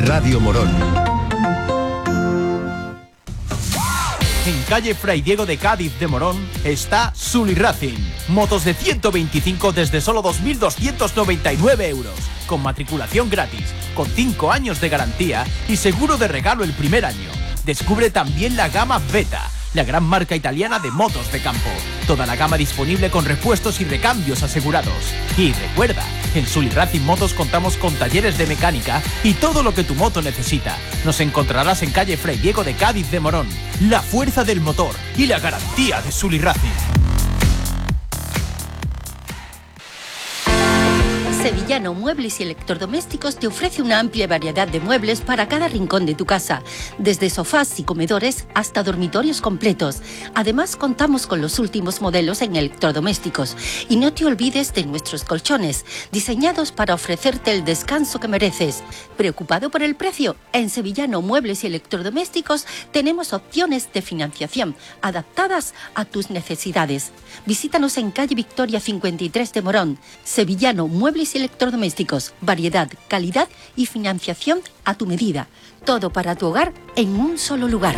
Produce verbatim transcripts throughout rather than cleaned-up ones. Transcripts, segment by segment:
Radio Morón. En calle Fray Diego de Cádiz de Morón está Sully Racing. Motos de ciento veinticinco desde solo dos mil doscientos noventa y nueve euros. Con matriculación gratis, con cinco años de garantía y seguro de regalo el primer año. Descubre también la gama Beta, la gran marca italiana de motos de campo. Toda la gama disponible con repuestos y recambios asegurados. Y recuerda, en Sully Racing Motos contamos con talleres de mecánica y todo lo que tu moto necesita. Nos encontrarás en calle Fray Diego de Cádiz de Morón. La fuerza del motor y la garantía de Sully Racing. Sevillano Muebles y Electrodomésticos te ofrece una amplia variedad de muebles para cada rincón de tu casa, desde sofás y comedores hasta dormitorios completos. Además, contamos con los últimos modelos en electrodomésticos. Y no te olvides de nuestros colchones, diseñados para ofrecerte el descanso que mereces. ¿Preocupado por el precio? En Sevillano Muebles y Electrodomésticos tenemos opciones de financiación adaptadas a tus necesidades. Visítanos en calle Victoria cincuenta y tres de Morón. Sevillano Muebles y Electrodomésticos, variedad, calidad y financiación a tu medida. Todo para tu hogar en un solo lugar.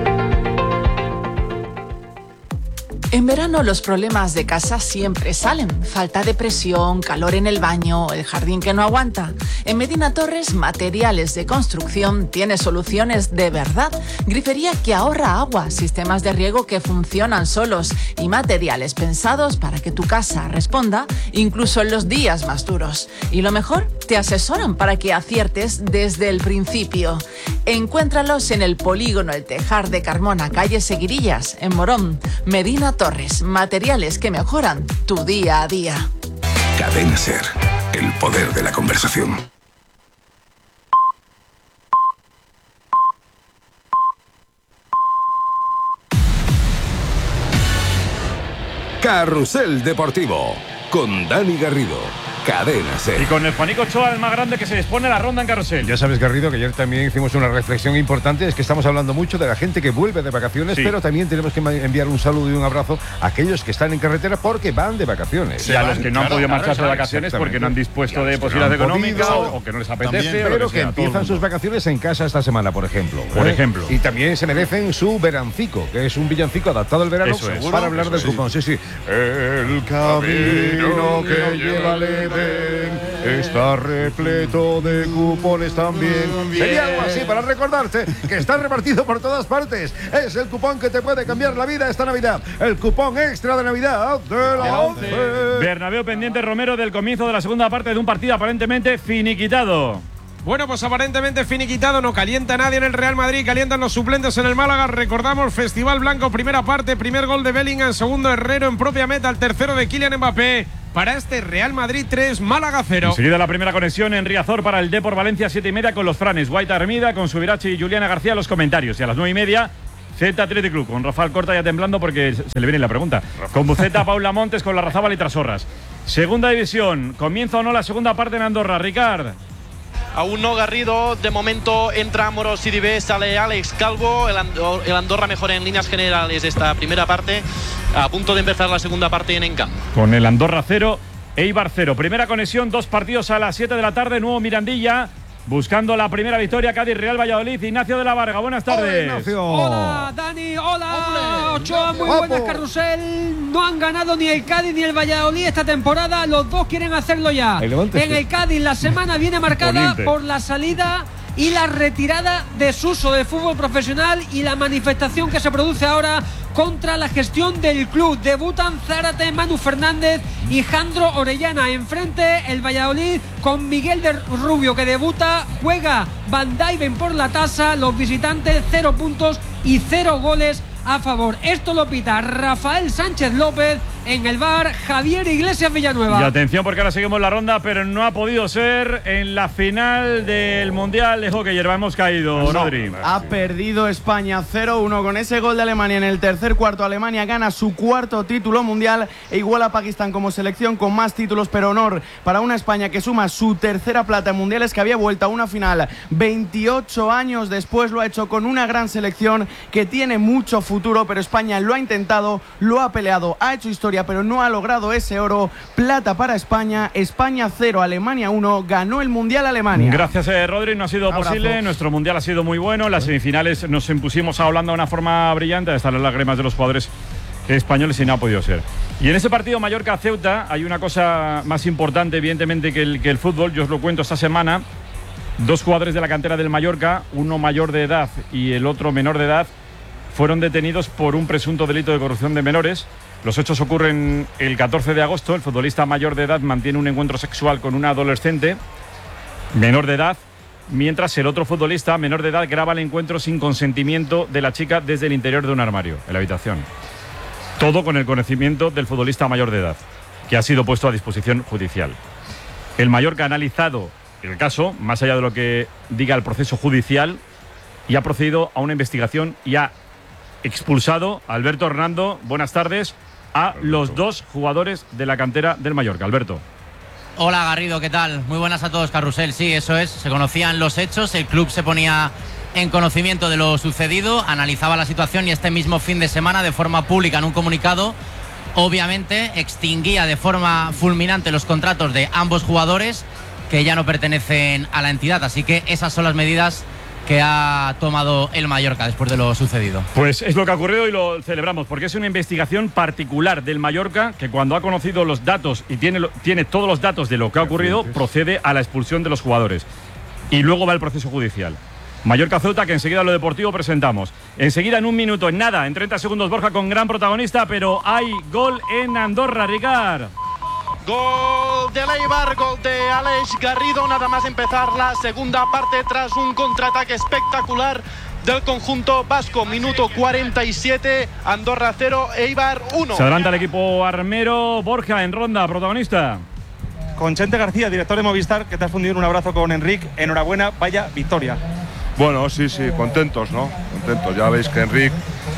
En verano los problemas de casa siempre salen. Falta de presión, calor en el baño, el jardín que no aguanta. En Medina Torres, Materiales de Construcción tiene soluciones de verdad. Grifería que ahorra agua, sistemas de riego que funcionan solos y materiales pensados para que tu casa responda incluso en los días más duros. Y lo mejor, te asesoran para que aciertes desde el principio. Encuéntralos en el Polígono El Tejar de Carmona, calle Seguirillas, en Morón. Medina Torres, materiales que mejoran tu día a día. Cadena SER, el poder de la conversación. Carrusel Deportivo, con Dani Garrido. Cadena SER. Y con el Juanico Ochoa, el más grande, que se dispone a la ronda en Carrusel. Ya sabes, Garrido, que ayer también hicimos una reflexión importante. Es que estamos hablando mucho de la gente que vuelve de vacaciones, sí, pero también tenemos que enviar un saludo y un abrazo a aquellos que están en carretera porque van de vacaciones. Sí, y a los que no claro, han podido marcharse claro, de vacaciones porque no han dispuesto de posibilidades no económicas o, o que no les apetece. También, pero que, que sea, empiezan sus vacaciones en casa esta semana, por ejemplo. Por ¿eh? ejemplo. Y también se merecen su verancico, que es un villancico adaptado al verano Eso es. para hablar Eso del sí. cupón. Sí, sí. El camino que lleva al Edén está repleto de cupones también. Bien. Sería algo así para recordarte que está repartido por todas partes. Es el cupón que te puede cambiar la vida esta Navidad. El cupón extra de Navidad de la once. Bernabéu pendiente, Romero, del comienzo de la segunda parte de un partido aparentemente finiquitado. Bueno, pues aparentemente finiquitado, no calienta nadie en el Real Madrid, calientan los suplentes en el Málaga. Recordamos, Festival Blanco, primera parte, primer gol de Bellingham, segundo Herrero en propia meta, el tercero de Kylian Mbappé. Para este Real Madrid tres, Málaga cero. Enseguida la primera conexión en Riazor para el Depor Valencia, siete y media con los Franes, Guaita Hermida, con Subirachi y Juliana García los comentarios. Y a las nueve y media, Z Athletic Club, con Rafael Corta ya temblando porque se le viene la pregunta. Con Buceta, Paula Montes, con Larrazábal y Trasorras. Segunda división, ¿comienza o no la segunda parte en Andorra? Ricard. Aún no, Garrido. De momento entra Moros Sidibé, sale Alex Calvo. El, Andorra, el Andorra mejora en líneas generales esta primera parte. A punto de empezar la segunda parte en Encamp. Con el Andorra cero, Eibar cero. Primera conexión, dos partidos a las siete de la tarde. Nuevo Mirandilla. Buscando la primera victoria, Cádiz, Real Valladolid. Ignacio de la Varga, buenas tardes. Hola, hola Dani, hola Ochoa, muy buenas, Carrusel. No han ganado ni el Cádiz ni el Valladolid esta temporada. Los dos quieren hacerlo ya. En el Cádiz la semana viene marcada por la salida y la retirada de Suso del fútbol profesional y la manifestación que se produce ahora contra la gestión del club. Debutan Zárate, Manu Fernández y Jandro Orellana. Enfrente el Valladolid con Miguel de Rubio, que debuta. Juega Van Dijven por la tasa. Los visitantes cero puntos y cero goles a favor. Esto lo pita Rafael Sánchez López. En el V A R, Javier Iglesias Villanueva. Y atención, porque ahora seguimos la ronda, pero no ha podido ser en la final del Mundial de Hockey. Yerba, hemos caído, no, Rodri. Ha perdido España cero uno con ese gol de Alemania en el tercer cuarto. Alemania gana su cuarto título mundial e iguala a Pakistán como selección con más títulos, pero honor para una España que suma su tercera plata en mundiales, que había vuelto a una final veintiocho años después. Lo ha hecho con una gran selección que tiene mucho futuro, pero España lo ha intentado, lo ha peleado, ha hecho historia victoria, pero no ha logrado ese oro. Plata para España, España cero, Alemania uno, ganó el Mundial Alemania. Gracias, eh, Rodri, no ha sido Abrazo. posible, nuestro Mundial ha sido muy bueno, en las semifinales nos impusimos a Holanda de una forma brillante, hasta las lágrimas de los jugadores españoles y no ha podido ser. Y en ese partido Mallorca-Ceuta hay una cosa más importante, evidentemente, que el, que el fútbol. Yo os lo cuento esta semana. Dos jugadores de la cantera del Mallorca, uno mayor de edad y el otro menor de edad, fueron detenidos por un presunto delito de corrupción de menores. Los hechos ocurren el catorce de agosto. El futbolista mayor de edad mantiene un encuentro sexual con una adolescente menor de edad, mientras el otro futbolista menor de edad graba el encuentro sin consentimiento de la chica desde el interior de un armario, en la habitación. Todo con el conocimiento del futbolista mayor de edad, que ha sido puesto a disposición judicial. El Mallorca ha analizado el caso, más allá de lo que diga el proceso judicial, y ha procedido a una investigación y ha expulsado a Alberto Hernando, buenas tardes, a Alberto. Los dos jugadores de la cantera del Mallorca. Alberto. Hola Garrido, ¿qué tal? Muy buenas a todos, Carrusel. Sí, eso es, se conocían los hechos, el club se ponía en conocimiento de lo sucedido, analizaba la situación y este mismo fin de semana, de forma pública, en un comunicado, obviamente extinguía de forma fulminante los contratos de ambos jugadores que ya no pertenecen a la entidad. Así que esas son las medidas que ha tomado el Mallorca después de lo sucedido. Pues es lo que ha ocurrido y lo celebramos, porque es una investigación particular del Mallorca que, cuando ha conocido los datos y tiene, tiene todos los datos de lo que ha ocurrido, procede a la expulsión de los jugadores. Y luego va el proceso judicial. Mallorca-Ceuta, que enseguida lo deportivo presentamos. Enseguida, en un minuto, en nada, en treinta segundos, Borja con gran protagonista, pero hay gol en Andorra, Ricard. Gol de Eibar, gol de Aleix Garrido, nada más empezar la segunda parte tras un contraataque espectacular del conjunto vasco. Minuto cuarenta y siete, Andorra cero, Eibar uno. Se adelanta el equipo armero. Borja en ronda, protagonista. Con Chente García, director de Movistar, que te has fundido. Un abrazo con Enric. Enhorabuena, vaya victoria. Bueno, sí, sí, contentos, ¿no? Contentos. Ya veis que Enric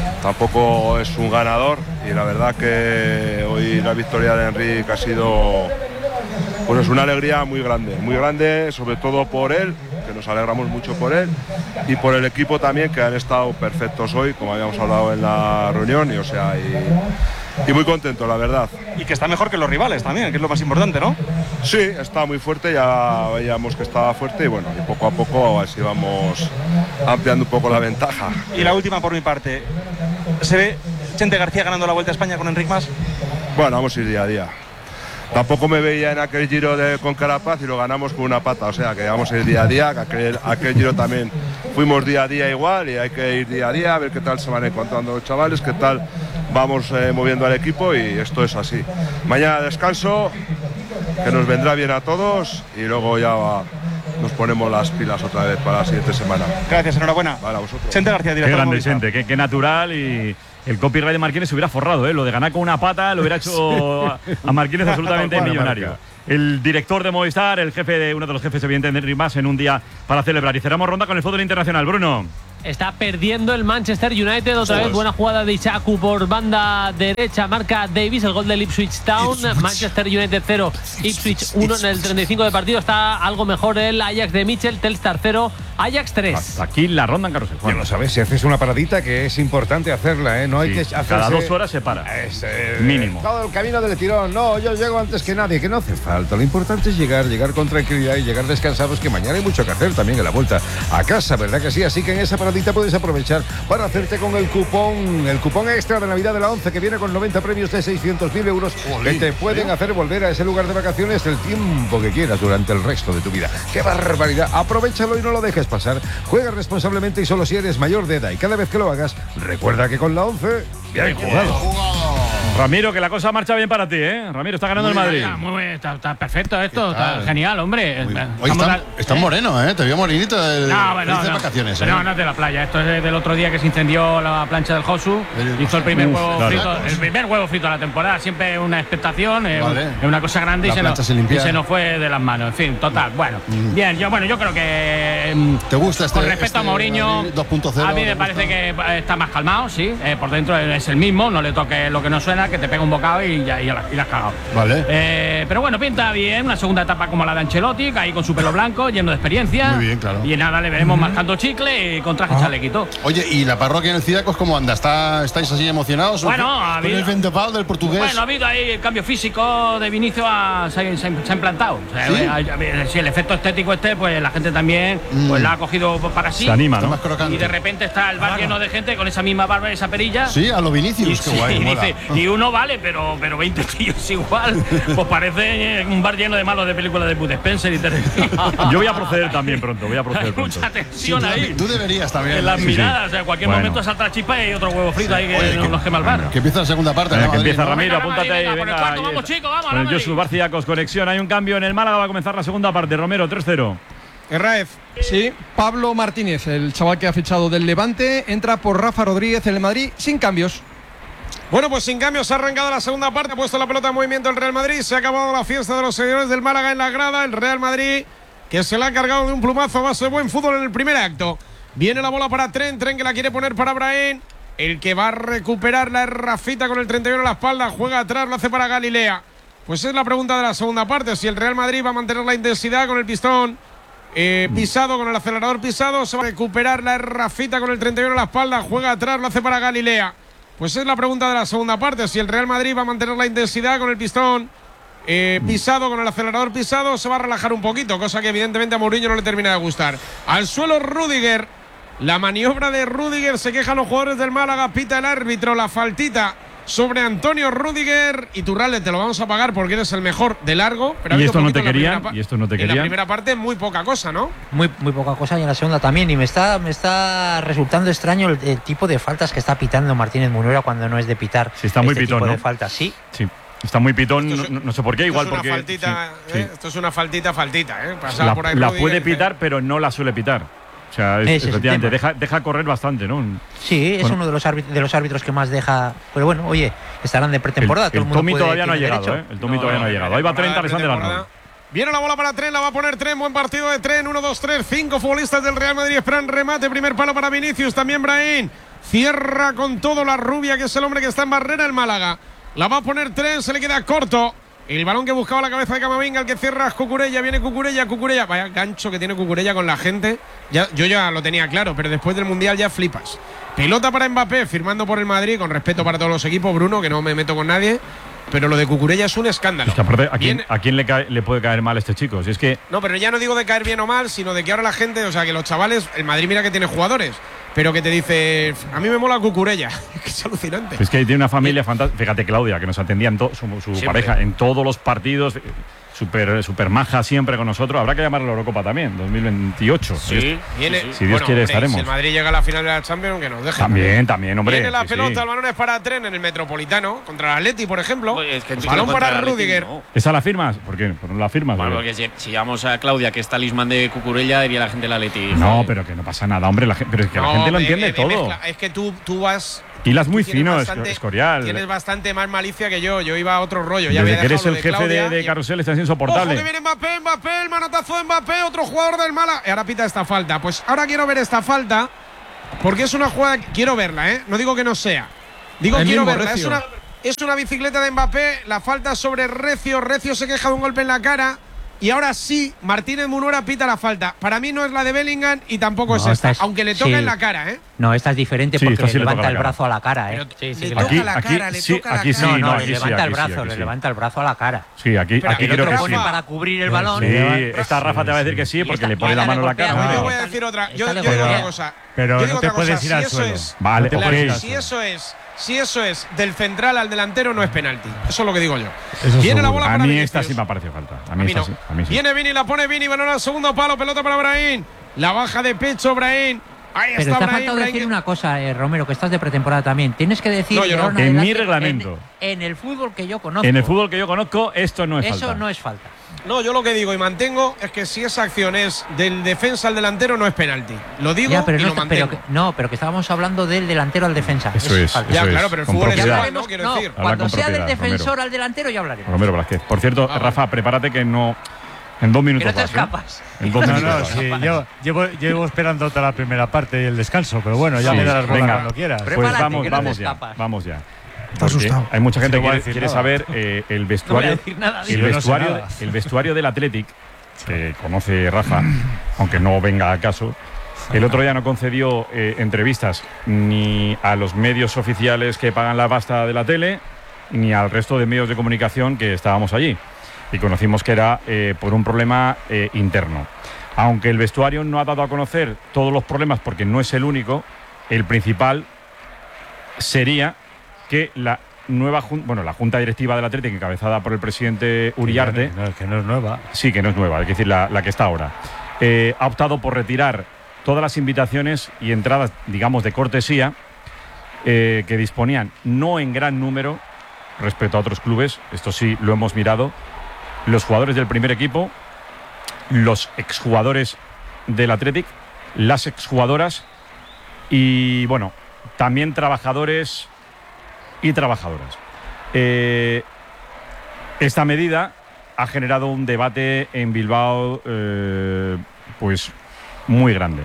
tampoco es un ganador y la verdad que hoy la victoria de Enric ha sido, pues es una alegría muy grande, muy grande, sobre todo por él, que nos alegramos mucho por él, y por el equipo también, que han estado perfectos hoy, como habíamos hablado en la reunión, y o sea, y, y muy contento, la verdad. Y que está mejor que los rivales también, que es lo más importante, ¿no? Sí, está muy fuerte, ya veíamos que estaba fuerte y bueno, y poco a poco así vamos ampliando un poco la ventaja. Y la última por mi parte, ¿se ve Chente García ganando la Vuelta a España con Enric Mas? Bueno, vamos a ir día a día. Tampoco me veía en aquel giro de, con Carapaz y lo ganamos con una pata, o sea que vamos a ir día a día, que aquel, aquel giro también fuimos día a día igual y hay que ir día a día a ver qué tal se van encontrando los chavales, qué tal vamos eh, moviendo al equipo, y esto es así. Mañana descanso, que nos vendrá bien a todos, y luego ya va, nos ponemos las pilas otra vez para la siguiente semana. Gracias, enhorabuena. Para vosotros. Chente García, director. Qué grande, Movistar. Chente, qué, qué natural, y el copyright de Marquines se hubiera forrado, ¿eh? Lo de ganar con una pata lo hubiera hecho a, a Marquines absolutamente Tal cual, millonario. Marca. El director de Movistar, el jefe de uno de los jefes, evidentemente, de Rimas, en un día para celebrar. Y cerramos ronda con el fútbol internacional. Bruno. Está perdiendo el Manchester United otra vez. Buena jugada de Ishaku por banda derecha. Marca Davis, el gol del Ipswich Town. Manchester United cero, Ipswich uno en el treinta y cinco de partido. Está algo mejor el Ajax de Mitchell. Telstar cero, Ajax tres. Aquí la ronda en carrusel. Ya lo sabes, si haces una paradita, que es importante hacerla, ¿eh? No hay Sí, que hacerse... cada dos horas se para. Es, eh, Mínimo. Todo el camino del tirón. No, yo llego antes que nadie, que no hace falta. Lo importante es llegar, llegar con tranquilidad y llegar descansados, que mañana hay mucho que hacer también en la vuelta a casa, ¿verdad que sí? Así que en esa paradita puedes aprovechar para hacerte con el cupón, el cupón extra de Navidad de la once, que viene con noventa premios de seiscientos mil euros que te pueden hacer volver a ese lugar de vacaciones el tiempo que quieras durante el resto de tu vida. ¡Qué barbaridad! Aprovéchalo y no lo dejes pasar. Juega responsablemente y solo si eres mayor de edad. Y cada vez que lo hagas, recuerda que con la once, bien jugado. Ramiro, que la cosa marcha bien para ti, ¿eh? Ramiro, está ganando Muy el Madrid. bien, muy bien, está, está perfecto esto, está genial, hombre. Hoy está, está moreno, ¿eh? Te veo morenito de, No, bueno, de no, vacaciones. ¿eh? no, no es de la playa. Esto es del otro día que se incendió la plancha del Josu. Hizo el primer Uf, huevo claro. frito, el primer huevo frito de la temporada. Siempre una expectación, es Vale. un- es una cosa grande y La se, plancha nos, se limpia. y se nos fue de las manos. En fin, total. Bueno, bien, yo bueno, yo creo que mm, ¿Te gusta este con respecto este a Mourinho, Madrid dos punto cero? a mí me ¿Te parece gusta? que está más calmado, sí. Eh, por dentro es el mismo, no le toque lo que nos suena. que te pega un bocado y ya, y ya la, y la has cagado. Vale. Eh, pero bueno, pinta bien. Una segunda etapa como la de Ancelotti, ahí con su pelo blanco, lleno de experiencia. Muy bien, claro. Y nada, le veremos marcando chicle y con traje Ah. chalequito. Oye, ¿y la parroquia en el Cídacos cómo anda? ¿Está, ¿Estáis así emocionados? Bueno, ¿Con ha habido- el vendaval del portugués? Bueno, ha habido ahí el cambio físico de Vinicius, a- se, ha- se ha- se ha implantado. O sea, ¿Sí? eh, hay- hay- si el efecto estético este, pues la gente también pues, la ha cogido para sí. Se anima, ¿no? Está más crocante. Y de repente está el bar lleno de gente con esa misma barba y esa perilla. Sí, a lo Vinicius, Y, qué guay, sí, mola. dice, y uno vale, pero, pero veinte tíos igual. Pues parece eh, un bar lleno de malos de películas de Bud Spencer y tal. Yo voy a proceder también pronto, voy a proceder Hay pronto. mucha tensión Sí, tú, ahí. tú deberías también. En las Sí, sí. miradas, o sea, en cualquier Bueno. momento salta la chispa y hay otro huevo frito ahí que Oye, no que- nos quema el bar. Que empieza la segunda parte. Venga, ¿no, que Madrid, empieza no? Ramiro, Venga, apúntate Madrid, ahí, venga, por el venga. cuarto, ahí vamos, está. chicos, vamos, Con el Madrid. Josu Barciacos, conexión. Hay un cambio en el Málaga, va a comenzar la segunda parte. Romero, tres cero. Herráez. Sí, Pablo Martínez, el chaval que ha fichado del Levante, entra por Rafa Rodríguez en el Madrid sin cambios. Bueno, pues sin cambios se ha arrancado la segunda parte, ha puesto la pelota en movimiento el Real Madrid, se ha acabado la fiesta de los seguidores del Málaga en la grada, el Real Madrid que se la ha cargado de un plumazo a base de buen fútbol en el primer acto. Viene la bola para Tren, Tren que la quiere poner para Brahim, el que va a recuperarla es Rafita con el treinta y uno en la espalda, juega atrás, lo hace para Galilea. Pues es la pregunta de la segunda parte, si el Real Madrid va a mantener la intensidad con el pistón eh, pisado, con el acelerador pisado, se va a recuperar la Rafita con el treinta y uno en la espalda, juega atrás, lo hace para Galilea. Pues es la pregunta de la segunda parte, si el Real Madrid va a mantener la intensidad con el pistón eh, pisado, con el acelerador pisado, se va a relajar un poquito, cosa que evidentemente a Mourinho no le termina de gustar. Al suelo Rüdiger, la maniobra de Rüdiger, se quejan los jugadores del Málaga, pita el árbitro, la faltita sobre Antonio Rüdiger. Y Turralde, te lo vamos a pagar porque eres el mejor de largo. Pero ha Y habido esto no poquito te en la querían, primera pa- y esto no te En la querían. primera parte muy poca cosa, ¿no? Muy, muy poca cosa y en la segunda también. Y me está, me está resultando extraño el, el tipo de faltas que está pitando Martínez Munuera cuando no es de pitar. Sí, está muy este pitón, tipo ¿no? de faltas, sí. Sí, está muy pitón, no, no- no sé por qué, igual Esto es porque. una faltita, sí, ¿eh? sí. Esto es una faltita, faltita, ¿eh? Pasaba La, por ahí la Rüdiger, puede dice, pitar, pero no la suele pitar. O sea, es- Ese es el efectivamente, tema. deja, deja correr bastante, ¿no? Sí, es Bueno. uno de los, árbitros, de los árbitros que más deja. Pero bueno, oye, estarán de pretemporada. El, todo el el mundo Tomi puede- todavía no ha tiene llegado, derecho. ¿eh? El Tomi todavía no ha llegado. Ahí va Trent Alexander Arnold. Viene la bola para Tren, la va a poner Tren, buen partido de Tren, uno, dos, tres, cinco futbolistas del Real Madrid esperan remate, primer palo para Vinicius, también Brahim, cierra con todo la rubia que es el hombre que está en barrera el Málaga, la va a poner Tren, se le queda corto, el balón que buscaba la cabeza de Camavinga, el que cierra es Cucurella, viene Cucurella, Cucurella, vaya gancho que tiene Cucurella con la gente, ya, yo ya lo tenía claro, pero después del Mundial ya flipas. Pelota para Mbappé, firmando por el Madrid, con respeto para todos los equipos, Bruno, que no me meto con nadie. Pero lo de Cucurella es un escándalo. Es que aparte, ¿a quién, Viene- a quién le, cae- le puede caer mal este chico? Si es que No, pero ya no digo de caer bien o mal, sino de que ahora la gente, o sea, que los chavales, el Madrid mira que tiene jugadores, pero que te dice, a mí me mola Cucurella. Es que es alucinante. Es que tiene una familia fantástica. Fíjate, Claudia, que nos atendía en to- su, su Siempre. pareja en todos los partidos. Súper super maja siempre con nosotros. Habrá que llamarle a la Eurocopa también, dos mil veintiocho. Sí, viene. Si Dios bueno, quiere, hombre, estaremos. Si el Madrid llega a la final de la Champions, que nos deje. También, también, hombre. Viene la sí, sí. pelota, el balón es para Tren en el Metropolitano, contra el Atleti, por ejemplo. Pues que balón contra para el Atleti, Rüdiger. no. ¿Esa la firmas? ¿Por qué? ¿Por no la firmas? Bueno, Porque- porque si, si llamamos a Claudia, que es talismán de Cucurella, diría la gente la Leti. No, pero que no pasa nada, hombre. La, gen- pero es que la No, gente lo de- entiende de- de todo. mezcla. Es que tú, tú vas. Y las muy tú tienes fino, es- bastante- Escorial. Tienes bastante más malicia que yo. Yo iba a otro rollo. Ya Desde había que eres dejado el lo de jefe de, Claudia de y- Carrusel, estás Ojo insoportable. que viene Mbappé, Mbappé, el manotazo de Mbappé, otro jugador del Málaga. Y ahora pita esta falta. Pues ahora quiero ver esta falta, porque es una jugada que quiero verla, ¿eh? No digo que no sea. Digo El quiero mismo, verla. Es Recio. una, es una bicicleta de Mbappé, la falta sobre Recio. Recio se queja de un golpe en la cara. Y ahora sí, Martínez Munuera pita la falta. Para mí no es la de Bellingham y tampoco No, es esta, esta es- aunque le toca sí. en la cara, ¿eh? No, esta es diferente Sí, porque esta sí le le toca levanta la el cara. brazo a la cara, ¿eh? Pero Sí, sí, le que toca Aquí, la aquí, cara, le sí, toca la aquí sí, no, no, no, aquí le sí, levanta aquí el sí, brazo, aquí le sí. levanta el brazo a la cara. Sí, aquí, Espera, aquí el creo otro que sí. Rafa. Para cubrir el balón. Sí, esta Rafa te va a decir que sí, porque esta- le pone esta la mano le en la golpea, cara. Yo no. voy a decir otra. Yo, Esta le yo digo golpea. una cosa. Pero yo no digo te otra puedes cosa. ir al si eso suelo. es, Vale, claro, ok. si eso es, si eso es del central al delantero no es penalti. Eso es lo que digo yo. Eso Viene la seguro. bola A para mí Vinicius. esta sí me ha parecido falta. A A mí mí esta no. sí. A mí sí. Viene Vini, la pone Vini, balón al segundo palo, pelota para Brahim. La baja de pecho Brahim. Ahí Pero está te ha Brahim. faltado Brahim decir que- una cosa, eh, Romero, que estás de pretemporada también. Tienes que decir No, yo de no. ahora En adelante, mi reglamento. En, en el fútbol que yo conozco. En el fútbol que yo conozco, esto no es Eso falta. no es falta. No, yo lo que digo y mantengo es que si esa acción es del defensa al delantero no es penalti. Lo digo Ya, pero y no, lo está- mantengo. pero que- no, pero que estábamos hablando del delantero al defensa. Eso es, falta. Ya, eso claro, es. pero el Con fútbol es propiedad. igual, ¿no? Quiero No, decir. Habla cuando con sea del propiedad, defensor Romero. al delantero ya hablaremos. Romero Velázquez. Por cierto, Ah, Rafa, prepárate que no. En dos minutos no te vas, ¿eh? escapas. En dos No, minutos no, vas. sí, yo llevo, llevo esperando toda la primera parte y el descanso, pero bueno, ya Sí, me darás bola venga. cuando quieras. Pues Prepárate, vamos, que no te vamos ya. escapas. Vamos ya. Está asustado. Hay mucha gente Sí, no que voy a quiere, decir quiere nada. saber eh, el vestuario, No voy a decir nada, el, yo no sé vestuario nada. el vestuario del Athletic, que conoce Rafa, aunque no venga a caso. El otro día no concedió eh, entrevistas ni a los medios oficiales que pagan la pasta de la tele, ni al resto de medios de comunicación que estábamos allí. Y conocimos que era eh, por un problema eh, interno. Aunque el vestuario no ha dado a conocer todos los problemas, porque no es el único, el principal sería que la nueva jun- bueno, la junta directiva del Atlético, encabezada por el presidente Uriarte, Que no, que no es nueva. sí, que no es nueva, hay que decir la, la que está ahora, eh, ha optado por retirar todas las invitaciones y entradas, digamos, de cortesía eh, que disponían, no en gran número respecto a otros clubes, esto sí lo hemos mirado, los jugadores del primer equipo, los exjugadores del Athletic, las exjugadoras y, bueno, también trabajadores y trabajadoras. Eh, esta medida ha generado un debate en Bilbao, eh, pues, muy grande.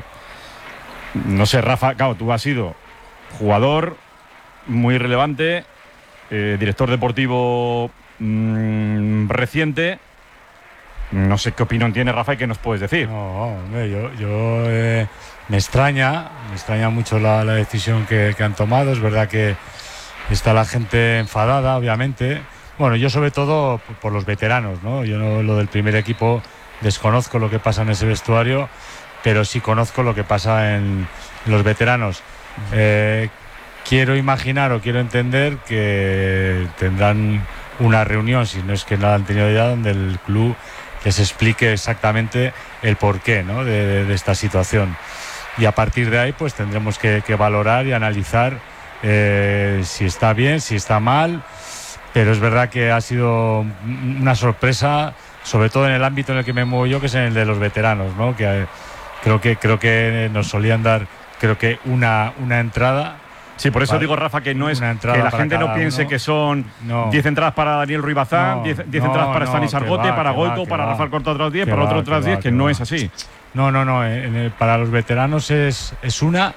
No sé, Rafa, claro, tú has sido jugador muy relevante, eh, director deportivo mmm, reciente. No sé qué opinión tiene Rafa y qué nos puedes decir. No, hombre, yo, yo eh, me extraña, me extraña mucho la, la decisión que, que han tomado. Es verdad que está la gente enfadada, obviamente. Bueno, yo sobre todo por, por los veteranos, ¿no? Yo no, lo del primer equipo desconozco lo que pasa en ese vestuario, pero sí conozco lo que pasa en, en los veteranos. Eh, quiero imaginar o quiero entender que tendrán una reunión, si no es que nada han tenido ya, donde el club les explique exactamente el porqué, ¿no? de, de, de esta situación. Y a partir de ahí pues tendremos que, que valorar y analizar eh, si está bien, si está mal, pero es verdad que ha sido una sorpresa, sobre todo en el ámbito en el que me muevo yo, que es en el de los veteranos, ¿no? que eh, creo que creo que nos solían dar creo que una, una entrada. Sí, por eso Vale. digo, Rafa, que no es que la para gente no cada piense uno. que son No. diez entradas para Daniel Ruiz Bazán, No, diez no, entradas para no, Stanis que Argote, va, para que Goico, va, que para va. Rafael Corta otras diez, Que para va, otros que otras va, diez, que que no va. es así. No, no, no. En el- para los veteranos es, es una.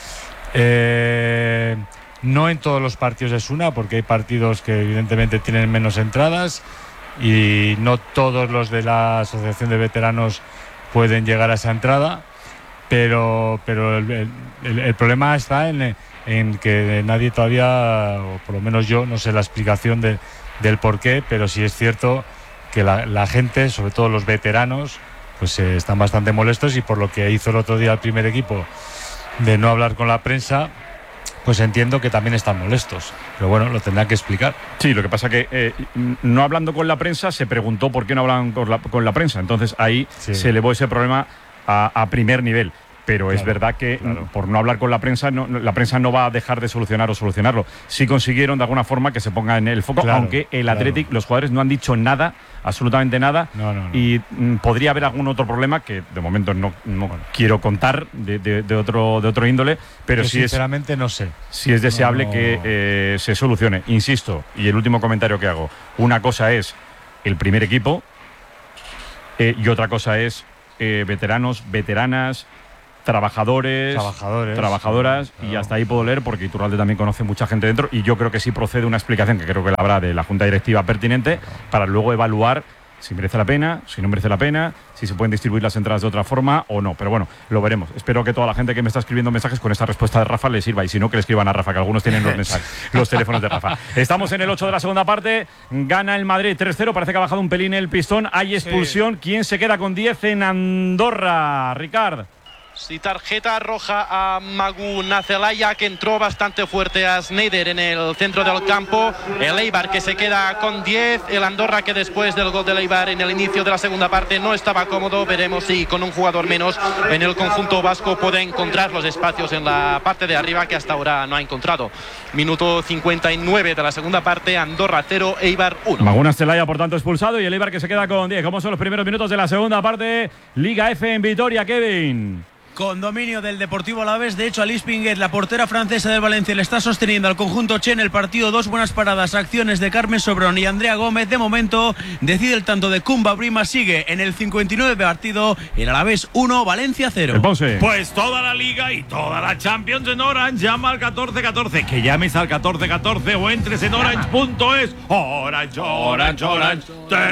Eh, no en todos los partidos es una, porque hay partidos que evidentemente tienen menos entradas y no todos los de la Asociación de Veteranos pueden llegar a esa entrada. Pero, pero el, el- el problema está en, en que nadie todavía, o por lo menos yo, no sé la explicación de, del por qué, pero sí es cierto que la, la gente, sobre todo los veteranos, pues eh, están bastante molestos, y por lo que hizo el otro día el primer equipo de no hablar con la prensa, pues entiendo que también están molestos. Pero bueno, lo tendrán que explicar. Sí, lo que pasa que eh, no hablando con la prensa, se preguntó por qué no hablan con la, con la prensa. Entonces ahí Sí. se elevó ese problema a, a primer nivel. Pero es Claro, verdad que claro. por no hablar con la prensa, no, no- la prensa no va a dejar de solucionar o solucionarlo. Sí consiguieron de alguna forma que se ponga en el foco, Claro, aunque el claro. Athletic, los jugadores no han dicho nada, absolutamente nada. No, no, no. Y mm, podría haber algún otro problema que de momento no, no quiero contar de, de- de otro, de otro índole, pero Yo sí es, sinceramente no sé. sí es deseable No. que eh, se solucione. Insisto, y el último comentario que hago, una cosa es el primer equipo eh, y otra cosa es eh, veteranos, veteranas, trabajadores, Trabajadores, trabajadoras, sí, y claro. hasta ahí puedo leer porque Iturralde también conoce mucha gente dentro, y yo creo que sí procede una explicación, que creo que la habrá, de la Junta Directiva pertinente, para luego evaluar si merece la pena, si no merece la pena, si se pueden distribuir las entradas de otra forma o no. Pero bueno, lo veremos. Espero que toda la gente que me está escribiendo mensajes con esta respuesta de Rafa le sirva, y si no, que le escriban a Rafa, que algunos tienen los mensajes, los teléfonos de Rafa. Estamos en el ocho de la segunda parte, gana el Madrid tres cero, parece que ha bajado un pelín el pistón, hay expulsión. ¿Quién se queda con diez en Andorra? Ricard. Sí, tarjeta roja a Magu Nacelaya, que entró bastante fuerte a Sneijder en el centro del campo. El Eibar, que se queda con diez. El Andorra, que después del gol del Eibar en el inicio de la segunda parte no estaba cómodo. Veremos si con un jugador menos en el conjunto vasco puede encontrar los espacios en la parte de arriba que hasta ahora no ha encontrado. Minuto cincuenta y nueve de la segunda parte, Andorra cero, Eibar uno. Maguna Celaya, por tanto, expulsado, y el Eibar que se queda con diez. ¿Cómo son los primeros minutos de la segunda parte? Liga F en Vitoria, Kevin. con dominio del Deportivo Alavés. De hecho, Alice Pinguet, la portera francesa del Valencia, le está sosteniendo al conjunto Che en el partido. Dos buenas paradas, acciones de Carmen Sobrón y Andrea Gómez. De momento decide el tanto de Kumba Brima. Sigue en el cincuenta y nueve partido el Alavés uno, Valencia cero. Pues toda la Liga y toda la Champions en Orange. Llama al catorce catorce. Que llames al catorce catorce o entres en orange punto es. Orange, Orange, Orange,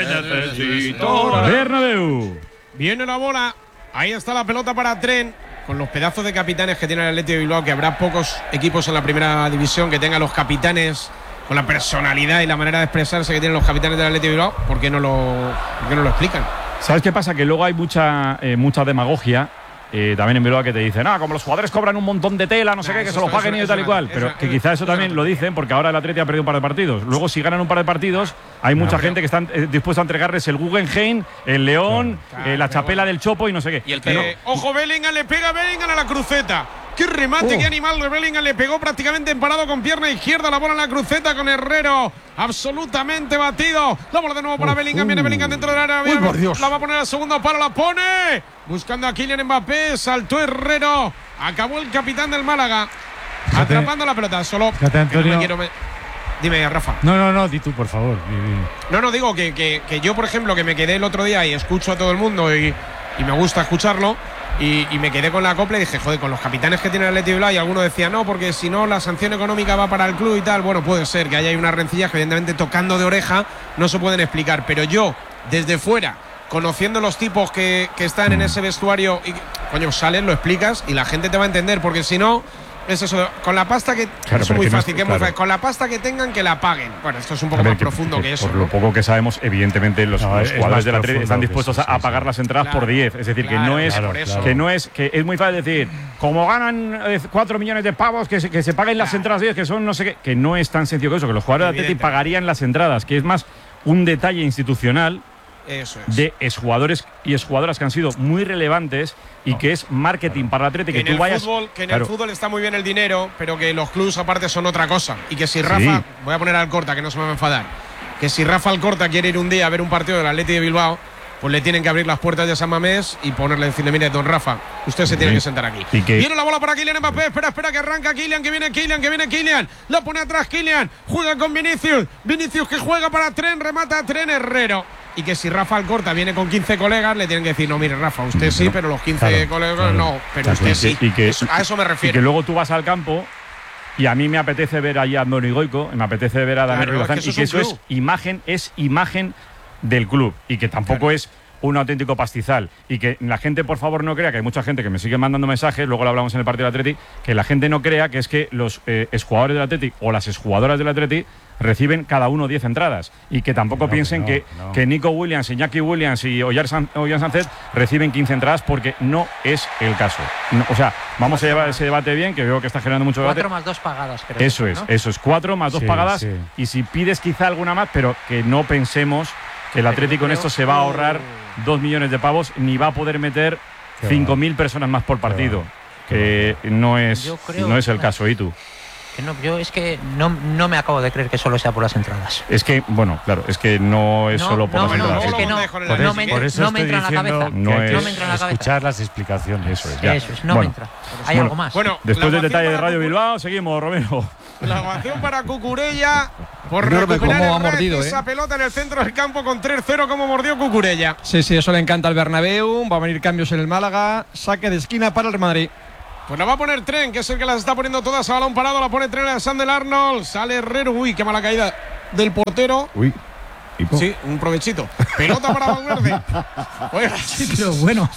te necesito. Bernabéu. Viene la bola. Ahí está la pelota para Tren. Con los pedazos de capitanes que tiene el Athletic de Bilbao, que habrá pocos equipos en la primera división que tengan los capitanes con la personalidad y la manera de expresarse que tienen los capitanes del Athletic de Bilbao. ¿Por qué no lo, por qué no lo explican? ¿Sabes qué pasa? Que luego hay mucha, eh, mucha demagogia. Eh, también en Bilbao, que te dicen, ah, como los jugadores cobran un montón de tela, no sé nah, qué, que se lo paguen y tal y cual. Pero que quizá eso también lo dicen porque ahora el Atleti ha perdido un par de partidos. Luego, si ganan un par de partidos, hay mucha no, gente que está eh, dispuesta a entregarles el Guggenheim, el León, claro, eh, la chapela del Chopo y no sé qué. Y el que no. Ojo, Bellingham le pega a Bellingham a la cruceta. ¡Qué remate, oh. qué animal! De Bellingham le pegó prácticamente emparado con pierna izquierda la bola en la cruceta con Herrero. Absolutamente batido. La bola de nuevo para oh, Bellingham. Viene uh. Bellingham dentro del área. Uy, por Dios. La va a poner al segundo palo. La pone. Buscando a Kylian Mbappé. Saltó Herrero. Acabó el capitán del Málaga. Fíjate, atrapando la pelota. Solo. Fíjate, Antonio. No me quiero me... Dime, Rafa. No, no, no. Di tú, por favor. No, no, digo que, que, que yo, por ejemplo, que me quedé el otro día y escucho a todo el mundo y, y me gusta escucharlo. Y, y me quedé con la copla y dije, joder, con los capitanes que tiene el Athletic de Bilbao, y alguno decía, no, porque si no la sanción económica va para el club y tal. Bueno, puede ser que haya unas rencillas que evidentemente tocando de oreja no se pueden explicar, pero yo, desde fuera, conociendo los tipos que, que están en ese vestuario, y coño, sales, lo explicas y la gente te va a entender, porque si no, es eso, con la pasta que… Claro, es muy que fácil, no, que es claro. muy fácil, con la pasta que tengan que la paguen. Bueno, esto es un poco ver, más que, profundo que, que eso. Por ¿no? lo poco que sabemos, evidentemente los, no, los jugadores del Athletic están dispuestos eso, a, a pagar sí, las entradas claro, por diez. Es decir, claro, que no es claro, claro. que no es que es muy fácil decir, como ganan eh, cuatro millones de pavos, que se, que se paguen las claro. entradas diez, que son no sé qué, que no es tan sencillo que eso, que los jugadores del Athletic pagarían las entradas, que es más un detalle institucional. Eso es. De exjugadores y exjugadoras que han sido muy relevantes y que es marketing para el Athletic, que, que tú en vayas… el fútbol, que en claro. el fútbol está muy bien el dinero, pero que los clubs aparte son otra cosa. Y que si Rafa, Sí. voy a poner al Corta, que no se me va a enfadar, que si Rafa Alcorta quiere ir un día a ver un partido del Athletic de Bilbao, pues le tienen que abrir las puertas de San Mamés y ponerle, decirle, mire, don Rafa, usted se tiene Sí. que sentar aquí. Y que- Viene la bola para Kylian Mbappé, espera, espera, que arranca Kylian, que viene Kylian, que viene Kylian, la pone atrás Kylian, juega con Vinicius, Vinicius que juega para Tren, remata a Tren, Herrero. Y que si Rafa Alcorta viene con quince colegas, le tienen que decir, no, mire, Rafa, usted sí, pero los quince Claro, colegas claro. no, pero Claro, usted y sí. que- y que- Eso- a eso me refiero. Y que luego tú vas al campo y a mí me apetece ver allí a Andoni Goico, me apetece ver a Daniel Claro, Ribazán, es que y que eso eso es un es imagen, es imagen del club y que tampoco Claro. es un auténtico pastizal. Y que la gente, por favor, no crea, que hay mucha gente que me sigue mandando mensajes, luego lo hablamos en el partido del Athletic, que la gente no crea que es que los eh, exjugadores del Athletic o las exjugadoras del Athletic reciben cada uno diez entradas y que tampoco No, piensen que que, no, no. que Nico Williams, Iñaki Williams y Ollán San- Ollán Sánchez reciben quince entradas, porque no es el caso. No, o sea, vamos a llevar ese debate bien, que veo que está generando mucho debate. Cuatro más dos pagadas, creo. Eso es, ¿no? eso es. Cuatro más dos Sí, pagadas. sí. Y si pides quizá alguna más, pero que no pensemos que el Pero Atlético en creo- esto se va a ahorrar dos millones de pavos, ni va a poder meter Qué cinco va. mil personas más por partido. Qué Que no es, Yo creo- no es el caso, ¿y tú? Que no, yo es que no, no me acabo de creer que solo sea por las entradas. Es que, bueno, claro, es que no es No, solo por no, las no, entradas. es que no, Por no eso- me, por eso no me estoy entra en la diciendo cabeza. que No, es me entra en la cabeza. Escuchar las explicaciones. Eso es, ya. Eso es, no Bueno. me entra. Hay Bueno, algo más. Bueno, Después la del detalle de ovación Radio para Bilbao, seguimos, Romero. La ovación para Cucurella por Enorme recuperar cómo ha el red, mordido, esa ¿eh? pelota en el centro del campo con tres cero, como mordió Cucurella. Sí, sí, eso le encanta al Bernabéu. Va a venir cambios en el Málaga. Saque de esquina para el Real Madrid. Pues la va a poner Tren, que es el que las está poniendo todas a balón parado. La pone Tren a Sandel Arnold. Sale Herrero. Uy, qué mala caída del portero. Uy. Sí, un provechito. Pelota para Valverde. Oiga, Sí, pero bueno.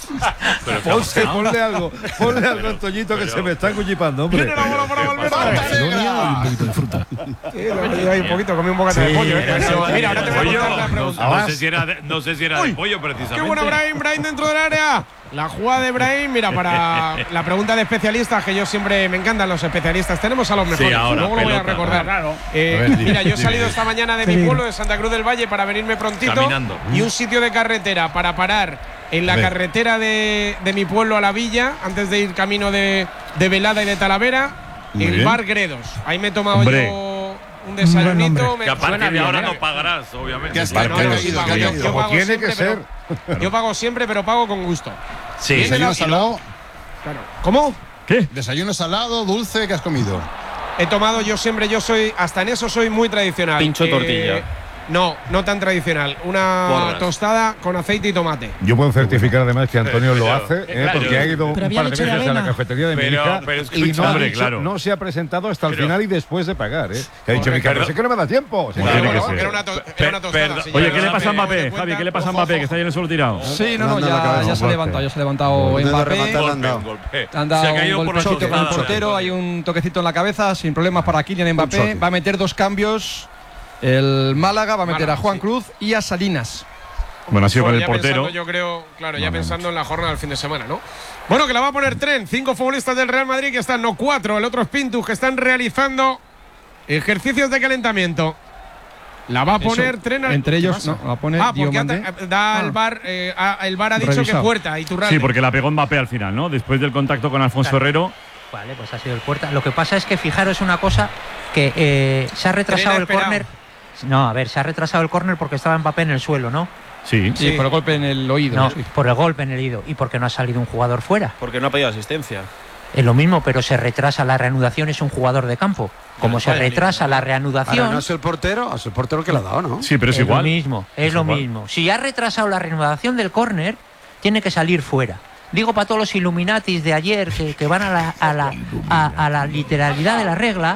Ponle, ponle algo, ponle algo al Toñito, que se me está cuchipando, hombre. viene la bola para Valverde. un poquito de fruta. Sí, le doy un poquito, comí un bocata de pollo. eh. Pero, mira, ahora te voy a Pollo. contar la pregunta. No sé si era de, no sé si era de pollo, precisamente. Qué buena Brahim, Brahim dentro del área. La jugada de Brahim, mira, para la pregunta de especialistas, que yo siempre me encantan los especialistas. Tenemos a los mejores, Sí, ahora, luego lo voy a pelota. recordar. Claro. Eh, A ver, dime, mira, yo he dime, salido dime. esta mañana de mi pueblo, de Santa Cruz del Valle, para venirme prontito. Caminando. Y un sitio de carretera para parar en la A ver. carretera de, de mi pueblo a la villa, antes de ir camino de, de Velada y de Talavera, Muy el bien. Bar Gredos. Ahí me he tomado Hombre. yo un desayunito. me- Que a partir suena de bien, ahora ¿eh? no pagarás, obviamente. Que has No, yo sí caído, pago, que yo- has yo caído. pago Tiene siempre, que ser. pero- Yo pago siempre, pero pago con gusto. Sí. Viene la- Seguimos al lado. Claro. ¿Cómo? ¿Qué? ¿Desayuno salado, dulce? ¿Qué has comido? He tomado, yo siempre, yo soy, hasta en eso soy muy tradicional. Pincho Eh, tortilla. No, no tan tradicional. Una Porras. tostada con aceite y tomate. Yo puedo certificar además que Antonio lo Pero, hace, ¿eh? claro. porque ha ido Pero un par de leche de veces a la avena. cafetería de mi Pero- hija pero y escucha, no, ha hombre, dicho- claro. no se ha presentado hasta el Pero- final y después de pagar. ¿eh? Que ha dicho mi hija, Perdón. pero es que no me da tiempo. Como Claro, tiene que no, ser. Era una, to- era una tostada. Perdón. señor. Oye, ¿qué le pasa a Mbappé? Mbappé, Javi? ¿Qué le pasa a Mbappé, que está ahí en el suelo tirado? Sí, no, no, Anda la ya, cabeza ya se ha fuerte. levantado, ya se ha levantado Intenta Mbappé. rematar, le han Golpe, dado. un golpe. Han Se dado ha caído un por la golpecito con el choque. portero, hay un toquecito en la cabeza, sin problemas para Kylian Mbappé. choque. Va a meter dos cambios. El Málaga va a meter Málaga, a Juan sí. Cruz y a Salinas. Bueno, ha sido con Bueno, el ya portero. pensando, yo creo, claro, ya No, no, pensando en la jornada del fin de semana, ¿no? Bueno, que la va a poner Tren. Cinco futbolistas del Real Madrid que están, no cuatro, el otro es Pintus, que están realizando ejercicios de calentamiento. La va a poner Eso, Tren. al- entre ¿Qué ellos, pasa? no, va a poner Ah, porque Diomandé. ata- da el Ah. bar, eh, ah, el bar ha dicho Revisado. que puerta, Iturralde. Sí, porque la pegó Mbappé al final, ¿no? Después del contacto con Alfonso Claro. Herrero. Vale, pues ha sido el puerta. Lo que pasa es que fijaros una cosa, que eh, se ha retrasado Tren el ha esperado. córner. No, a ver, se ha retrasado el córner porque estaba Mbappé en el suelo, ¿no? Sí. Sí, por el golpe en el oído. No, sí. por el golpe en el oído y porque no ha salido un jugador fuera. Porque no ha pedido asistencia. Es lo mismo, pero se retrasa la reanudación, es un jugador de campo. Como se vaya retrasa la Ahora, reanudación, no es el portero, es el portero que le ha dado, ¿no? Sí, pero es, es igual. lo mismo, es, Es lo igual. mismo. Si ha retrasado la reanudación del córner, tiene que salir fuera. Digo para todos los Illuminatis de ayer que, que van a la, a, la, a, a la literalidad de la regla,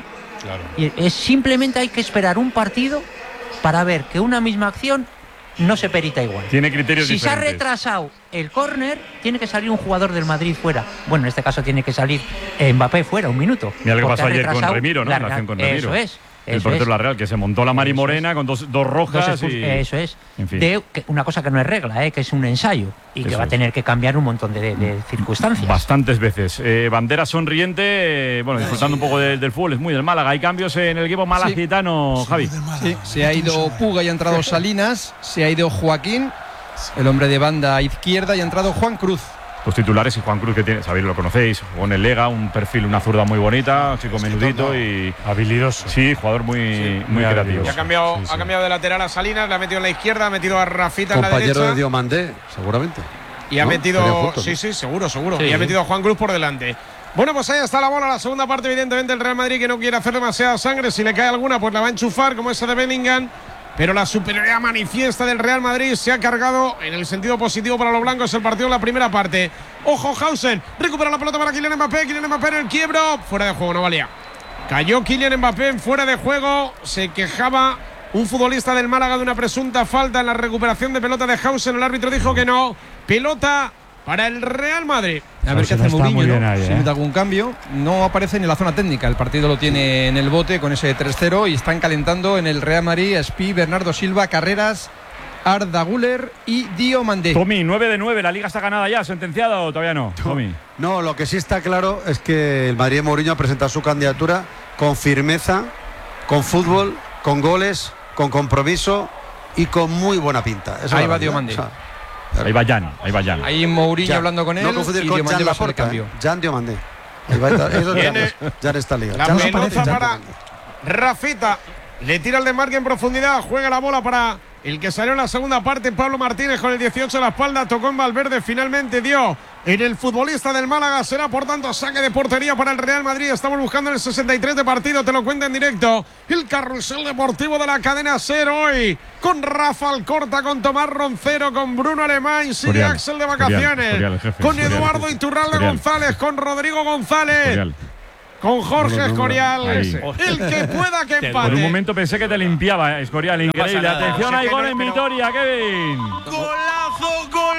y es simplemente hay que esperar un partido para ver que una misma acción no se perita igual. Tiene criterios Si se ha diferentes. retrasado el córner, tiene que salir un jugador del Madrid fuera. Bueno, en este caso tiene que salir Mbappé fuera, un minuto. Mira lo que porque pasó ha ayer con retrasado Remiro, ¿no? la En la acción con rea- Remiro. Eso es. El eso portero es. de la Real, que se montó la Mari Eso Morena con dos, dos Dos rojas. expul- y, Eso es. En fin. De que- una cosa que no es regla, ¿eh? Que es un ensayo y que Eso va a es. tener que cambiar un montón de, de- de circunstancias. Bastantes veces. Eh, bandera sonriente, eh, bueno, disfrutando un poco de- del fútbol, es muy del Málaga. Hay cambios en el equipo malagitano, Javi. Sí, se ha ido Puga y ha entrado Salinas, se ha ido Joaquín, el hombre de banda izquierda, y ha entrado Juan Cruz. Los titulares y Juan Cruz, que tiene, sabéis, lo conocéis, jugó en el Lega, un perfil, una zurda muy bonita, chico menudito y habilidoso. Sí, jugador muy, muy muy creativo. habilidoso. Y ha cambiado, Sí, sí. ha cambiado de lateral a Salinas, le ha metido en la izquierda, ha metido a Rafita en la Compañero derecha. de Diomandé, seguramente. Y ha ¿No? Estarían metido. juntos, Sí, ¿no? sí, seguro, seguro. Sí. Y ha metido a Juan Cruz por delante. Bueno, pues ahí está la bola, la segunda parte, evidentemente, el Real Madrid que no quiere hacer demasiada sangre. Si le cae alguna, pues la va a enchufar, como esa de Bellingham. Pero la superioridad manifiesta del Real Madrid se ha cargado en el sentido positivo para los blancos el partido en la primera parte. Ojo, Hausen, recupera la pelota para Kylian Mbappé. Kylian Mbappé en el quiebro. Fuera de juego, no valía. Cayó Kylian Mbappé en fuera de juego. Se quejaba un futbolista del Málaga de una presunta falta en la recuperación de pelota de Hausen. El árbitro dijo que no. Pelota para el Real Madrid. A ver qué Hausen hace está Mourinho, muy ¿no? bien ahí, Si ¿eh? mete algún cambio. No aparece en la zona técnica. El partido lo tiene en el bote con ese tres cero y están calentando en el Real Madrid Espi, Bernardo Silva, Carreras, Arda Güler y Diomandé. Tommy, nueve de nueve, la liga está ganada ya, sentenciada o todavía no. Tommy. No, lo que sí está claro es que el Madrid de Mourinho ha presentado su candidatura con firmeza, con fútbol, con goles, con compromiso y con muy buena pinta. Esa Ahí es la va realidad. Diomandé. O sea, Ahí va Jan, ahí va Jan. Ahí Mourinho Jan. hablando con él No confundir y con Diomandé Jan va a hacer el Laporta, cambio. ¿eh? Jan Diomandé. Ahí va, eso es Viene Jan, Jan está liga. La Jan pelota aparece, Jan para Diomandé. Rafita. Le tira el desmarque en profundidad. Juega la bola para el que salió en la segunda parte. Pablo Martínez con el dieciocho a la espalda. Tocó en Valverde. Finalmente dio en el futbolista del Málaga. Será por tanto saque de portería para el Real Madrid. Estamos buscando el sesenta y tres de partido. Te lo cuenta en directo. El carrusel deportivo de la cadena cero hoy. Con Rafa Alcorta, con Tomás Roncero, con Bruno Alemán. Sigue Escorial, Axel de Escorial, vacaciones. Escorial, el jefe, con Escorial. Eduardo Iturralde Escorial. González. Con Rodrigo González. Escorial. Con Jorge No, no, no, no. Escorial. Ahí. El que pueda que empate. Por un momento pensé que te limpiaba, Escorial, increíble. nada. Atención, No, hay si es que gol no, en pero- Vitoria, Kevin. ¡Golazo, gol!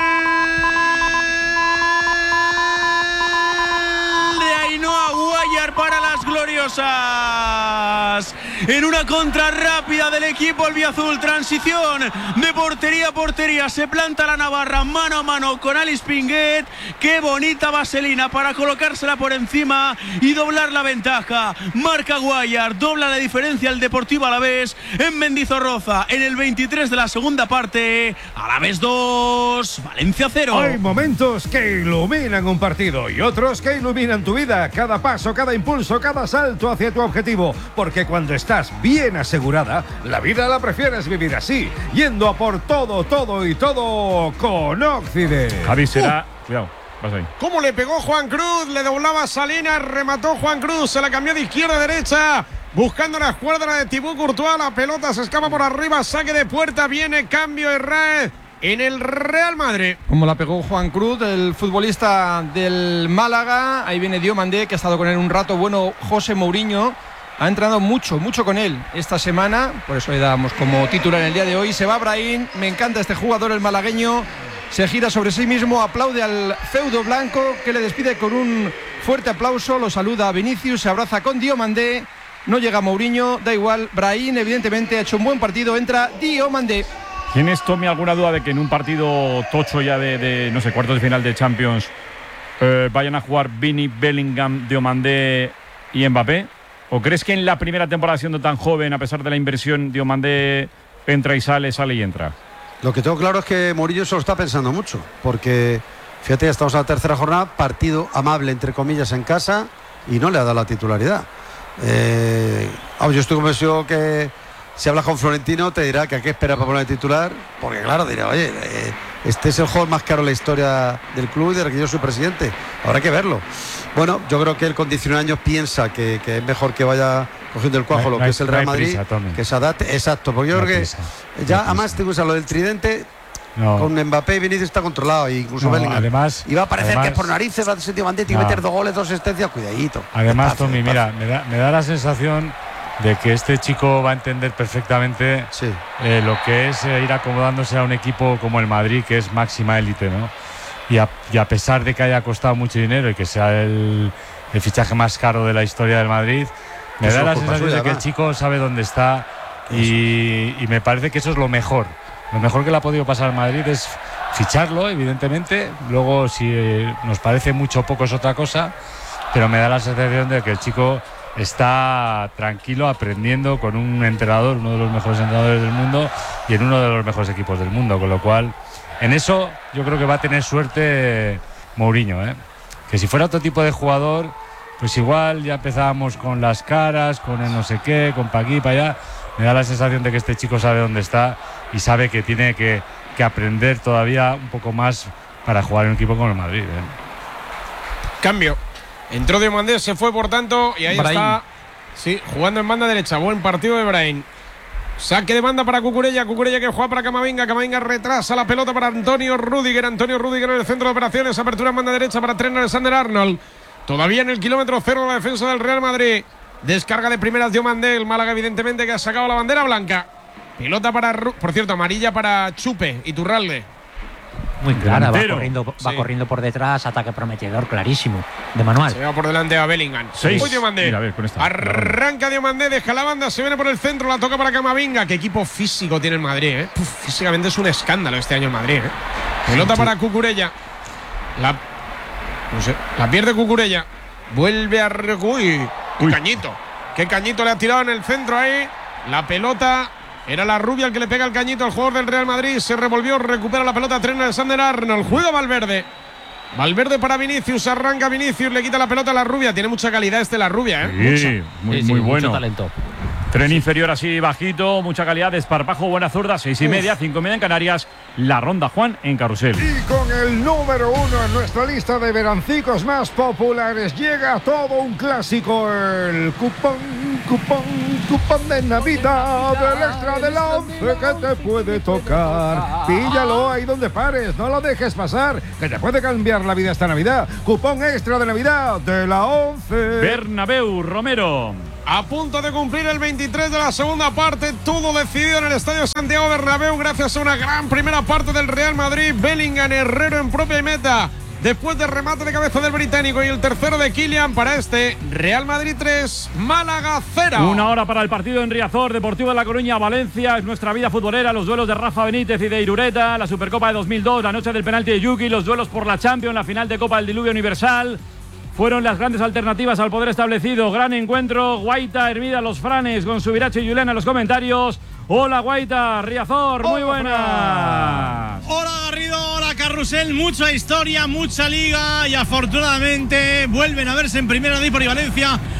De Ainhoa Guayar para las gloriosas. En una contra rápida del equipo albiazul, transición de portería a portería. Se planta la Navarra mano a mano con Alice Pinguet. Qué bonita vaselina para colocársela por encima y doblar la ventaja. Marca Guayar, dobla la diferencia el Deportivo Alavés en Mendizorroza en el veintitrés de la segunda parte. Alavés dos, Valencia cero. Hay momentos que iluminan un partido y otros que iluminan tu vida. Cada paso, cada impulso, cada salto hacia tu objetivo. Porque cuando estás bien asegurada, la vida la prefieres vivir así, yendo a por todo, todo y todo con Occident. Javi será. Cuidado. vas ahí. ¿Cómo le pegó Juan Cruz? Le doblaba Salinas, remató Juan Cruz, se la cambió de izquierda a derecha, buscando la escuadra de Thibaut Courtois. La pelota se escapa por arriba, saque de puerta, viene cambio de Raez en el Real Madrid. Como la pegó Juan Cruz, el futbolista del Málaga. Ahí viene Diomandé, que ha estado con él un rato. Bueno, José Mourinho ha entrenado mucho, mucho con él esta semana. Por eso le damos como titular en el día de hoy. Se va Brahim, me encanta este jugador, el malagueño. Se gira sobre sí mismo, aplaude al feudo blanco, que le despide con un fuerte aplauso. Lo saluda a Vinicius, se abraza con Diomandé. No llega Mourinho, da igual. Brahim evidentemente ha hecho un buen partido. Entra Diomandé. ¿Tienes, Tommy, alguna duda de que en un partido tocho ya de, de no sé, cuartos de final de Champions eh, vayan a jugar Vini, Bellingham, Diomandé y Mbappé? ¿O crees que en la primera temporada, siendo tan joven, a pesar de la inversión, Diomandé entra y sale, sale y entra? Lo que tengo claro es que Mourinho se lo está pensando mucho, porque fíjate, ya estamos en la tercera jornada, partido amable entre comillas en casa, y no le ha dado la titularidad. Eh, oh, yo estoy convencido que si hablas con Florentino te dirá que a qué espera para poner el titular, porque claro, dirá, oye, eh, este es el jugador más caro en la historia del club y del que yo soy presidente, habrá que verlo. Bueno, yo creo que él con diecinueve años piensa que, que es mejor que vaya cogiendo el cuajo no, lo que no es el Real no Madrid, prisa, que se adapte, exacto, porque yo no creo prisa, que ya no además te gusta lo del tridente. No. Con Mbappé y Vinicius está controlado, incluso no, Bellingham. Además, y va a parecer además, que por narices va a ser Diomandé, tiene que meter dos goles, dos asistencias, cuidadito. Además, despacio, Tommy, despacio. mira, me da, me da la sensación de que este chico va a entender perfectamente sí. eh, lo que es eh, ir acomodándose a un equipo como el Madrid, que es máxima élite, ¿no? Y a, y a pesar de que haya costado mucho dinero y que sea el, el fichaje más caro de la historia del Madrid, me da la sensación de que el chico sabe dónde está y, y me parece que eso es lo mejor. Lo mejor que le ha podido pasar al Madrid es ficharlo, evidentemente. Luego, si eh, nos parece mucho o poco es otra cosa, pero me da la sensación de que el chico está tranquilo, aprendiendo con un entrenador, uno de los mejores entrenadores del mundo y en uno de los mejores equipos del mundo, con lo cual en eso yo creo que va a tener suerte Mourinho, ¿eh? Que si fuera otro tipo de jugador, pues igual ya empezábamos con las caras, con el no sé qué, con pa' aquí, pa' allá. Me da la sensación de que este chico sabe dónde está y sabe que tiene que, que aprender todavía un poco más para jugar en un equipo como el Madrid, ¿eh? Cambio. Entró Diomandé, se fue por tanto y ahí Brahim. Está, sí, jugando en banda derecha. Buen partido de Brahim. Saque de banda para Cucurella, Cucurella que juega para Camavinga, Camavinga retrasa la pelota para Antonio Rüdiger, Antonio Rüdiger en el centro de operaciones, apertura en banda derecha para Trent Alexander-Arnold. Todavía en el kilómetro cero la defensa del Real Madrid. Descarga de primeras Diomandé, el Málaga evidentemente que ha sacado la bandera blanca. Pelota para, por cierto, amarilla para Chupe, Iturralde. Muy clara, va corriendo, va sí. corriendo por detrás, ataque prometedor, clarísimo, de manual. Se va por delante a Bellingham. Seis. Uy, Diomandé. Mira, a ver, con esta, Arranca Diomandé, deja la banda, se viene por el centro, la toca para Camavinga. Qué equipo físico tiene el Madrid, ¿eh? Puf, físicamente es un escándalo este año el Madrid, ¿eh? Pelota sí. para Cucurella. La, no sé, la pierde Cucurella. Vuelve a... Uy, Uy. Cañito. Qué cañito le ha tirado en el centro ahí. La pelota... Era la rubia el que le pega el cañito al jugador del Real Madrid. Se revolvió, recupera la pelota Trent Alexander-Arnold. Juega Valverde. Valverde para Vinicius. Arranca Vinicius, le quita la pelota a la rubia. Tiene mucha calidad este la rubia, ¿eh? Sí, muy, sí, muy sí, bueno. Mucho talento. Tren inferior así bajito, mucha calidad, desparpajo, buena zurda, seis y media, cinco y media en Canarias. La ronda, Juan, en Carrusel. Y con el número uno en nuestra lista de verancicos más populares llega todo un clásico, el cupón, cupón, cupón de Navidad, del extra de la once que te puede tocar. Píllalo ahí donde pares, no lo dejes pasar, que te puede cambiar la vida esta Navidad. Cupón extra de Navidad de la once. Bernabéu, Romero. A punto de cumplir el veintitrés de la segunda parte, todo decidido en el Estadio Santiago Bernabéu gracias a una gran primera parte del Real Madrid. Bellingham, Herrero en propia meta, después del remate de cabeza del británico y el tercero de Kylian para este Real Madrid tres, Málaga cero. Una hora para el partido en Riazor, Deportivo de La Coruña, Valencia, es nuestra vida futbolera, los duelos de Rafa Benítez y de Irureta, la Supercopa de dos mil dos, la noche del penalti de Yuki, los duelos por la Champions, la final de Copa del Diluvio Universal. Fueron las grandes alternativas al poder establecido. Gran encuentro. Guaita, Hermida, Los Franes, con Subirache y Julián en los comentarios. Hola, Guaita, Riazor, muy buenas. Hola, Garrido, hola, Carrusel. Mucha historia, mucha liga y afortunadamente vuelven a verse en Primera División y Valencia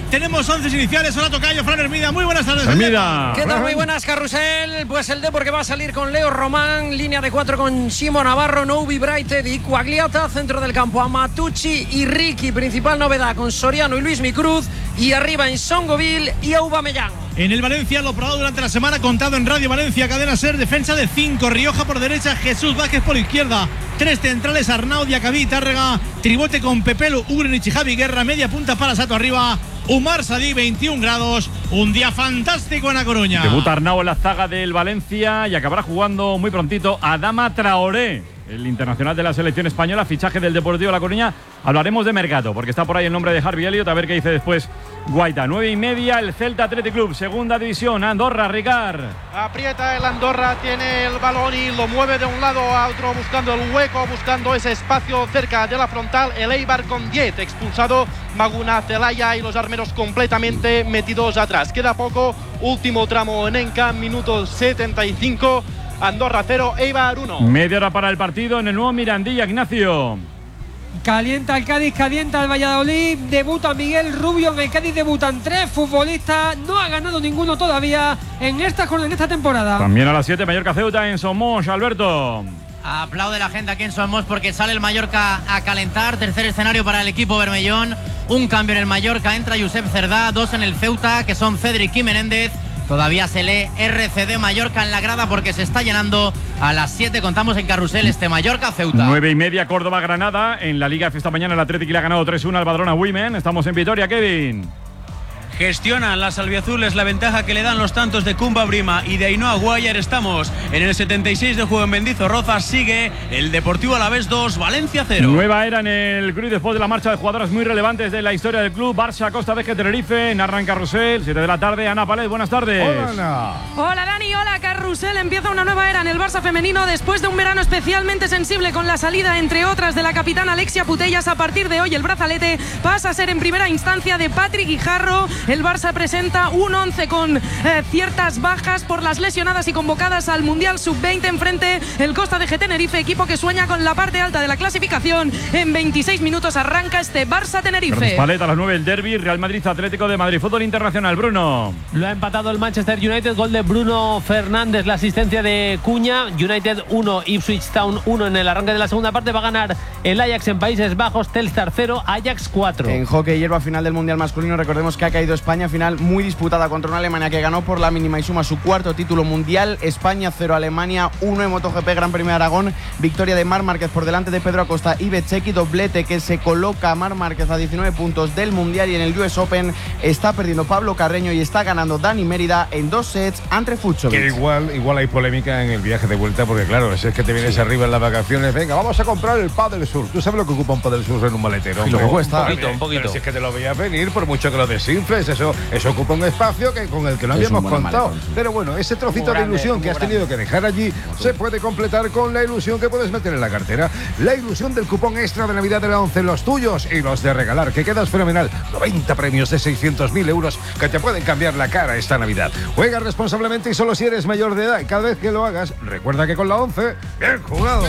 Tenemos once iniciales. Hola, tocayo, Fran Hermida. Muy buenas tardes. Hermida. ¿Qué tal? Muy buenas, Carrusel. Pues el Depor que va a salir con Leo Román, línea de cuatro con Simo Navarro, Noubi, Brighted y Quagliata, centro del campo Amatucci y Ricky, principal novedad con Soriano y Luis Micruz, y arriba en Songoville y Aubameyang. En el Valencia, lo probado durante la semana, contado en Radio Valencia, Cadena Ser, defensa de cinco, Rioja por derecha, Jesús Vázquez por izquierda, tres centrales, Arnau, Diacabí, Tárrega, tribote con Pepelu, Ugrenich y Javi Guerra, media punta para Sato arriba, Umar Sadí, veintiún grados, un día fantástico en A Coruña. Debuta Arnau en la zaga del Valencia y acabará jugando muy prontito Adama Traoré, el internacional de la selección española, fichaje del Deportivo La Coruña. Hablaremos de mercado, porque está por ahí el nombre de Harvey Elliott, a ver qué dice después Guaita. Nueve y media, el Celta Athletic Club, segunda división, Andorra, Ricard. Aprieta el Andorra, tiene el balón y lo mueve de un lado a otro, buscando el hueco, buscando ese espacio cerca de la frontal. El Eibar con diez, expulsado Maguna, Celaya y los armeros completamente metidos atrás. Queda poco, último tramo en Enca, minuto setenta y cinco. Andorra cero, Eibar uno. Media hora para el partido en el nuevo Mirandilla, Ignacio. Calienta el Cádiz, calienta el Valladolid, debuta Miguel Rubio, en el Cádiz debutan tres futbolistas, no ha ganado ninguno todavía en esta, en esta temporada. También a las siete, Mallorca Ceuta en Somos, Alberto. Aplaude la gente aquí en Somos porque sale el Mallorca a calentar, tercer escenario para el equipo bermellón, un cambio en el Mallorca, entra Josep Cerdá, dos en el Ceuta, que son Cedric y Menéndez. Todavía se lee R C D Mallorca en la grada porque se está llenando. A las siete contamos en Carrusel este Mallorca-Ceuta. nueve y media, Córdoba-Granada. En la Liga F esta mañana el Atlético le ha ganado tres uno al Badalona Women. Estamos en Vitoria, Kevin. Gestionan las albiazules la ventaja que le dan los tantos de Kumba Brima y de Ainhoa Guayar. Estamos en el setenta y seis de juego en Mendizorroza. Sigue el Deportivo Alavés dos, Valencia cero. Nueva era en el Cruz después de la marcha de jugadoras muy relevantes de la historia del club. Barça, Costa Vega, Tenerife, narra en Carrusel, siete de la tarde. Ana Palet, buenas tardes. Hola, Ana. Hola, Dani. Hola, Carrusel. Empieza una nueva era en el Barça femenino después de un verano especialmente sensible con la salida, entre otras, de la capitana Alexia Putellas. A partir de hoy el brazalete pasa a ser en primera instancia de Patrick Guijarro. El Barça presenta un once con eh, ciertas bajas por las lesionadas y convocadas al Mundial sub veinte. Enfrente el Costa de Tenerife, equipo que sueña con la parte alta de la clasificación. En veintiséis minutos arranca este Barça Tenerife. Palet, a las nueve el derbi, Real Madrid Atlético de Madrid. Fútbol internacional, Bruno. Lo ha empatado el Manchester United, gol de Bruno Fernández, la asistencia de Cuña. United uno, Ipswich Town uno en el arranque de la segunda parte. Va a ganar el Ajax en Países Bajos, Telstar cero, Ajax cuatro. En hockey hierba, final del Mundial masculino, recordemos que ha caído España, final muy disputada contra una Alemania que ganó por la mínima y suma su cuarto título mundial. España cero, Alemania uno en MotoGP Gran Premio de Aragón. Victoria de Marc Márquez por delante de Pedro Acosta y Bezzecchi, doblete que se coloca a Marc Márquez a diecinueve puntos del mundial. Y en el U S Open está perdiendo Pablo Carreño y está ganando Dani Mérida en dos sets ante Fucsovic. Que igual, igual hay polémica en el viaje de vuelta, porque claro, si es que te vienes sí. arriba en las vacaciones, venga, vamos a comprar el Padel Sur. ¿Tú sabes lo que ocupa un Padel Sur en un maletero? Y lo que cuesta. Un poquito, un poquito. Pero si es que te lo veías venir, por mucho que lo desinfles, eso, eso ocupa un espacio que con el que no es habíamos contado. Maletón, sí. Pero bueno, ese trocito grande, de ilusión que has grande. tenido que dejar allí se puede completar con la ilusión que puedes meter en la cartera. La ilusión del cupón extra de Navidad de la once, los tuyos y los de regalar, que quedas fenomenal. noventa premios de seiscientos mil euros que te pueden cambiar la cara esta Navidad. Juega responsablemente y solo si eres mayor de edad. Y cada vez que lo hagas, recuerda que con la once, bien jugado.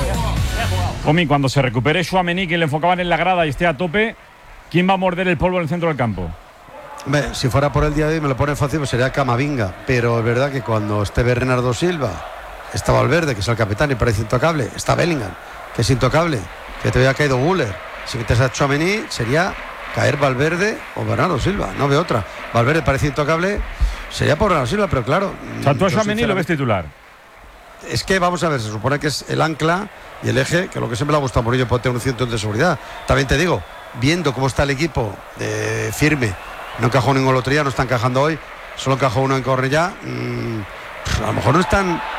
Omi, cuando se recupere Tchouaméni, que le enfocaban en la grada y esté a tope, ¿quién va a morder el polvo en el centro del campo? Hombre, si fuera por el día de hoy me lo pone fácil, pues sería Camavinga. Pero es verdad que cuando esté Bernardo Silva, está Valverde, que es el capitán y parece intocable, está Bellingham, que es intocable, que te había caído Müller. Si metes a Tchouaméni sería caer Valverde o Bernardo Silva, no veo otra. Valverde parece intocable, sería por Bernardo Silva, pero claro. O sea, tú a Tchouaméni lo ves titular. Es que vamos a ver, se supone que es el ancla y el eje, que lo que siempre le ha gustado a Murillo, puede tener un cierto de seguridad. También te digo, viendo cómo está el equipo de firme, no encajó ningún otro día, no está encajando hoy, solo encajó uno en Cornellá. Mmm, a lo mejor no es tan